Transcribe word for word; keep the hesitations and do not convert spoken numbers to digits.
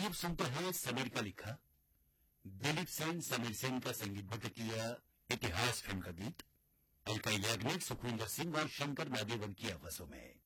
आइए अब सुनते हैं समीर का लिखा, दिलीप सेन समीर सेन का संगीतबद्ध किया इतिहास फिल्म का गीत। अलका याग्निक, सुखविंदर सिंह और शंकर महादेवन की आवाजों में।